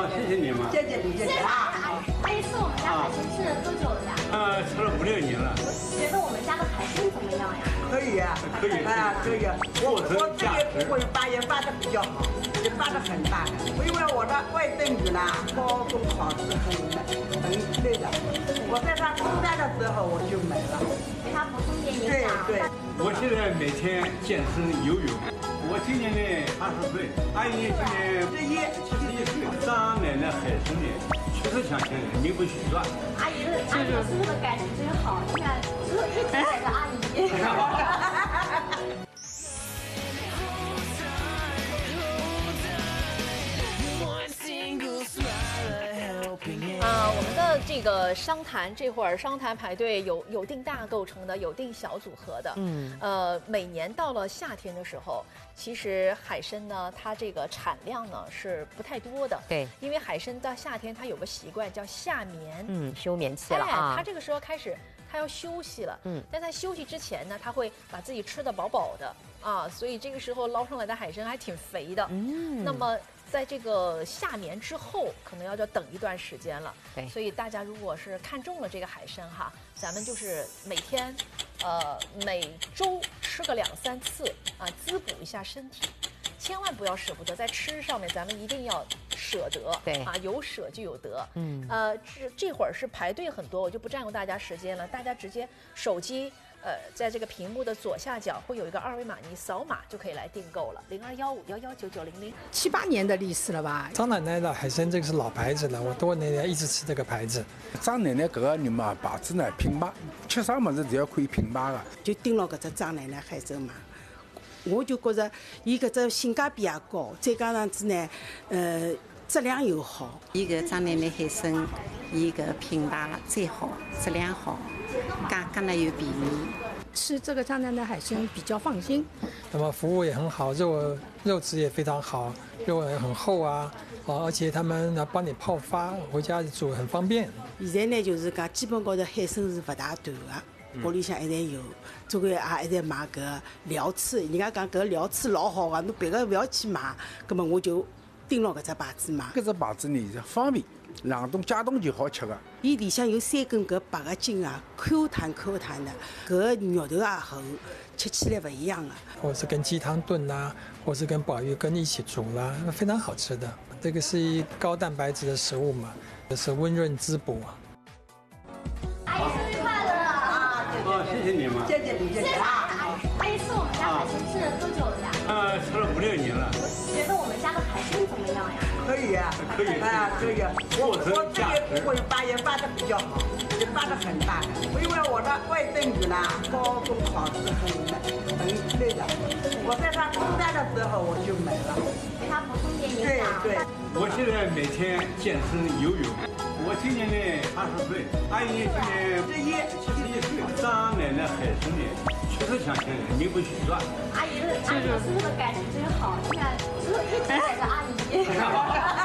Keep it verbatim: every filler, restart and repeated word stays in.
哦，谢谢你们。 谢谢你，谢谢啊。 阿姨吃我们家海参吃了多久了呀？ 呃，吃了五六年了。 觉得我们家的海参怎么样呀？ 可以呀， 可以啊，可以。我我这个会发言发的比较好，也发的很大的。因为我的外甥女呢，高中考试很很累的，我在她初三的时候我就没了， 给她补充点营对养。 对。 我现在每天健身游泳。我今年呢八十岁，阿姨今年十一七十一岁。张奶奶海参呢，确实像现在名不虚传。 阿姨的阿姨的叔叔的感情真好，你看，叔叔一直带着阿姨。 啊，我们的这个商谈这会儿商谈排队有有定大构成的，有定小组合的。嗯，呃，每年到了夏天的时候，其实海参呢，它这个产量呢是不太多的。 对， 因为海参到夏天它有个习惯叫夏眠。 嗯，休眠期了啊。 哎，它这个时候开始。它要休息了，嗯，但在休息之前呢，它会把自己吃得饱饱的啊，所以这个时候捞上来的海参还挺肥的，嗯，那么在这个夏眠之后，可能要要等一段时间了， 对， 所以大家如果是看中了这个海参哈，咱们就是每天，呃，每周吃个两三次啊，滋补一下身体。千万不要舍不得，在吃上面咱们一定要舍得， 对啊，有舍就有得， 嗯， 呃，这这会儿是排队很多，我就不占用大家时间了，大家直接手机，呃，在这个屏幕的左下角会有一个二维码，你扫码就可以来订购了，零二幺五幺幺九九零零， 七八年的历史了吧？ 张奶奶的海参这个是老牌子了，我多年来一直吃这个牌子。 张奶奶搿个人嘛，牌子呢品牌，吃啥物事侪要看品牌的。 就盯牢搿只张奶奶海参嘛。我就觉着伊搿只性价比也高，再加上子呢，呃，质量又好。 伊个张奶奶海参，伊个品牌最好，质量好，价格呢又便宜。 吃这个张奶奶海参比较放心。 那么服务也很好，肉肉质也非常好，肉也很厚啊，哦，而且他们呢帮你泡发，回家煮很方便。 现在呢就是讲基本高头海参是勿大断的，屋里向一直有。总归也一直买搿料翅，人家讲搿料翅老好个，侬别个勿要去买，葛末我就盯牢搿只牌子买。 搿只牌子呢是方便，冷冻解冻就好吃个。 伊里向有三根搿白个筋啊，Q 弹 Q 弹的，搿肉头也厚，吃起来勿一样啊。 或是跟鸡汤炖啦，或是跟宝玉根一起煮啦，非常好吃的。这个是一高蛋白质的食物嘛，是温润滋补啊。 阿姨生日快乐啊！ 哦，谢谢你们。 谢谢你，谢谢啊。 阿姨吃我们家海参吃了多久了呀？ 呃，吃了五六年了。 觉得我们家的海参怎么样呀？ 可以呀， 可以啊，可以。我我这个会发言发的比较好，也发的很大的。因为我的外甥女呢，高中考试很很累的，我在她初三的时候我就没了， 给她补充点营对养。 对。 我现在每天健身游泳。我今年呢八十岁，阿姨今年十一七十一岁。张奶奶海参呢，确实像现在名不虚传。 阿姨的阿姨的叔叔的感情真好，你看，叔叔一直带着阿姨。